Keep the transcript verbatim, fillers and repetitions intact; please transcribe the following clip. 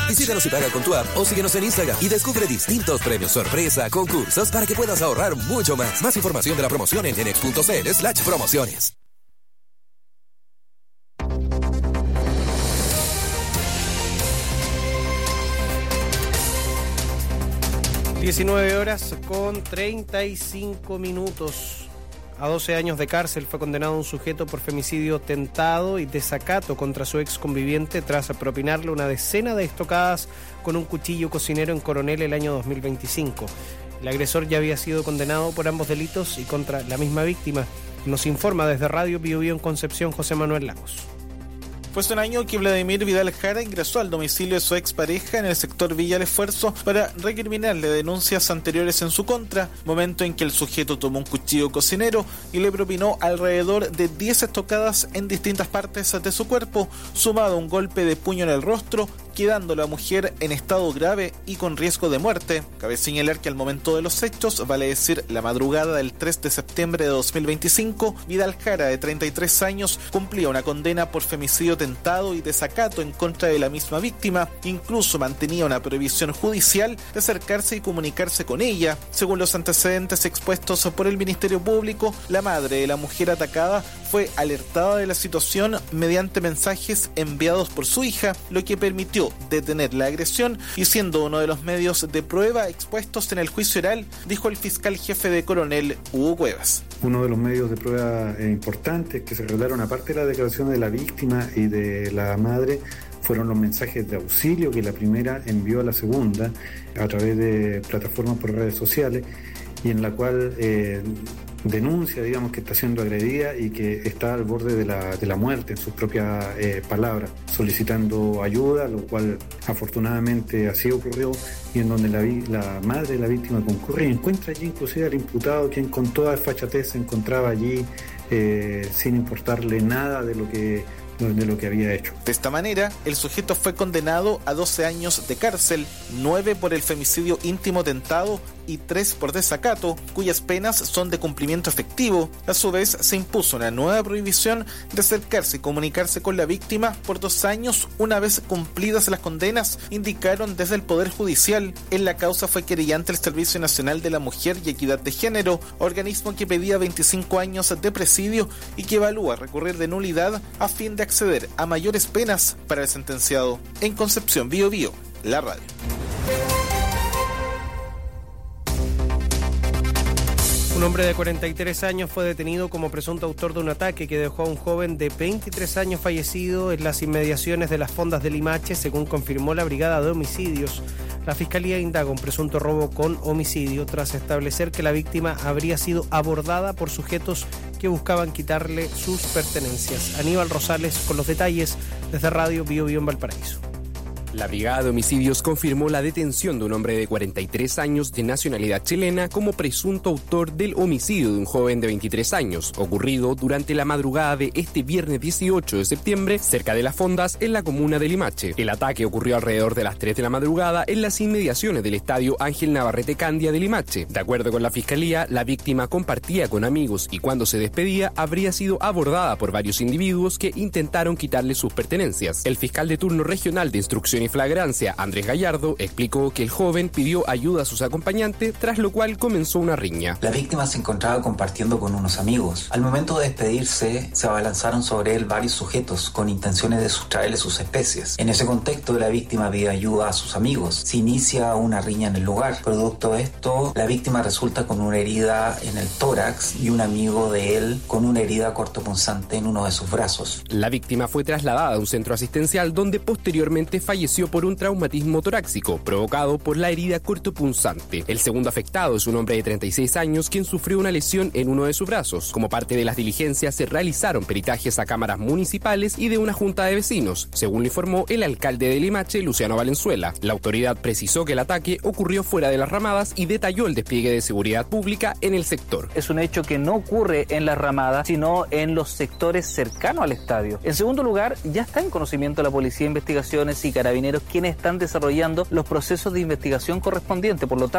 Visítanos y paga con tu app o síguenos en Instagram y descubre distintos premios sorpresa, concursos para que puedas ahorrar mucho más. Más información de la promoción en genex punto cl slash promociones. diecinueve horas con treinta y cinco minutos. A doce años de cárcel fue condenado un sujeto por femicidio tentado y desacato contra su ex conviviente tras propinarle una decena de estocadas con un cuchillo cocinero en Coronel el año dos mil veinticinco. El agresor ya había sido condenado por ambos delitos y contra la misma víctima. Nos informa desde Radio Bio Bio en Concepción José Manuel Lagos. Fue hace un año que Vladimir Vidal Jara ingresó al domicilio de su expareja en el sector Villa El Esfuerzo para recriminarle denuncias anteriores en su contra, momento en que el sujeto tomó un cuchillo cocinero y le propinó alrededor de diez estocadas en distintas partes de su cuerpo, sumado a un golpe de puño en el rostro, quedando la mujer en estado grave y con riesgo de muerte. Cabe señalar que al momento de los hechos, vale decir la madrugada del tres de septiembre de dos mil veinticinco, Vidal Jara, de treinta y tres años, cumplía una condena por femicidio tentado y desacato en contra de la misma víctima. Incluso mantenía una prohibición judicial de acercarse y comunicarse con ella. Según los antecedentes expuestos por el Ministerio Público, la madre de la mujer atacada fue alertada de la situación mediante mensajes enviados por su hija, lo que permitió detener la agresión y siendo uno de los medios de prueba expuestos en el juicio oral, dijo el fiscal jefe de Coronel, Hugo Cuevas. Uno de los medios de prueba eh, importantes que se revelaron, aparte de la declaración de la víctima y de la madre, fueron los mensajes de auxilio que la primera envió a la segunda a través de plataformas por redes sociales y en la cual eh, denuncia, digamos, que está siendo agredida y que está al borde de la, de la muerte, en sus propias eh, palabras, solicitando ayuda, lo cual afortunadamente así ocurrió, y en donde la, la madre de la víctima concurre y encuentra allí inclusive al imputado, quien con toda desfachatez se encontraba allí eh, sin importarle nada de lo que de lo que había hecho. De esta manera, el sujeto fue condenado a doce años de cárcel, nueve por el femicidio íntimo tentado y tres por desacato, cuyas penas son de cumplimiento efectivo. A su vez, se impuso una nueva prohibición de acercarse y comunicarse con la víctima por dos años una vez cumplidas las condenas, indicaron desde el Poder Judicial. En la causa fue querellante el Servicio Nacional de la Mujer y Equidad de Género, organismo que pedía veinticinco años de presidio y que evalúa recurrir de nulidad a fin de acceder a mayores penas para el sentenciado. En Concepción, Bio Bio, la radio. Un hombre de cuarenta y tres años fue detenido como presunto autor de un ataque que dejó a un joven de veintitrés años fallecido en las inmediaciones de las fondas de Limache, según confirmó la Brigada de Homicidios. La Fiscalía indaga un presunto robo con homicidio tras establecer que la víctima habría sido abordada por sujetos que buscaban quitarle sus pertenencias. Aníbal Rosales con los detalles desde Radio Bio Bio en Valparaíso. La Brigada de Homicidios confirmó la detención de un hombre de cuarenta y tres años de nacionalidad chilena como presunto autor del homicidio de un joven de veintitrés años, ocurrido durante la madrugada de este viernes dieciocho de septiembre, cerca de las fondas en la comuna de Limache. El ataque ocurrió alrededor de las tres de la madrugada en las inmediaciones del estadio Ángel Navarrete Candia de Limache. De acuerdo con la Fiscalía, la víctima compartía con amigos y cuando se despedía habría sido abordada por varios individuos que intentaron quitarle sus pertenencias. El fiscal de turno regional de instrucción y flagrancia, Andrés Gallardo, explicó que el joven pidió ayuda a sus acompañantes, tras lo cual comenzó una riña. La víctima se encontraba compartiendo con unos amigos. Al momento de despedirse, se abalanzaron sobre él varios sujetos con intenciones de sustraerle sus especies. En ese contexto, la víctima pide ayuda a sus amigos. Se inicia una riña en el lugar. Producto de esto, la víctima resulta con una herida en el tórax y un amigo de él con una herida cortopunzante en uno de sus brazos. La víctima fue trasladada a un centro asistencial donde posteriormente falleció por un traumatismo torácico provocado por la herida cortopunzante. El segundo afectado es un hombre de treinta y seis años quien sufrió una lesión en uno de sus brazos. Como parte de las diligencias se realizaron peritajes a cámaras municipales y de una junta de vecinos, según le informó el alcalde de Limache, Luciano Valenzuela. La autoridad precisó que el ataque ocurrió fuera de las ramadas y detalló el despliegue de seguridad pública en el sector. Es un hecho que no ocurre en las ramadas, sino en los sectores cercanos al estadio. En segundo lugar, ya está en conocimiento de la Policía de Investigaciones y Carabineros, quienes están desarrollando los procesos de investigación correspondientes. Por lo tanto,